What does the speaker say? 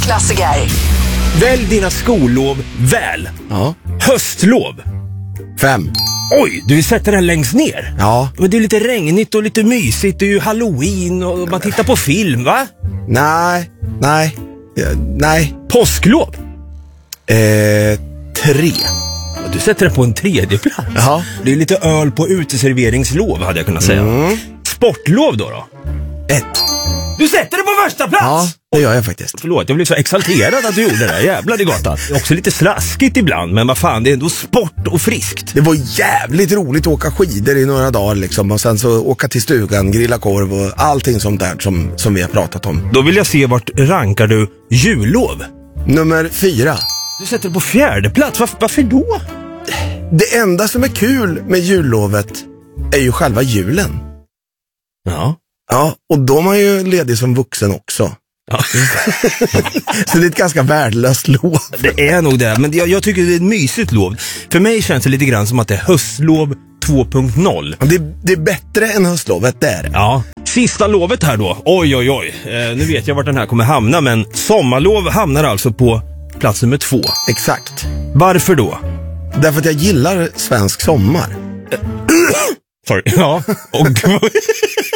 klassiker. Välj dina skollov väl. Ja. Höstlov. 5. Oj, du vill sätta den längst ner. Ja. Men det är lite regnigt och lite mysigt. Det är ju Halloween och man tittar på film, va? Nej. Påsklov. 3. Du sätter den på en tredje plats. Ja. Det är lite öl på uteserveringslov, hade jag kunnat säga. Sportlov då? 1. Du sätter det på första plats! Ja, det gör jag faktiskt. Förlåt, jag blev så exalterad att du gjorde det. Jävlar i gatan. Det är också lite slaskigt ibland, men vad fan, det är ändå sport och friskt. Det var jävligt roligt att åka skidor i några dagar liksom, och sen så åka till stugan, grilla korv och allting sånt där som vi har pratat om. Då vill jag se, vart rankar du jullov? Nummer 4. Du sätter det på fjärde plats. Varför då? Det enda som är kul med jullovet är ju själva julen. Ja. Ja, och då är man ju ledig som vuxen också. Ja. Så det är ett ganska värdelöst lov. Det är nog det, men jag tycker det är ett mysigt lov. För mig känns det lite grann som att det är höstlov 2.0. Det är bättre än höstlovet där. Ja, sista lovet här då. Oj. Nu vet jag vart den här kommer hamna, men sommarlov hamnar alltså på plats nummer 2. Exakt. Varför då? Därför att jag gillar svensk sommar. Sorry. Ja. Och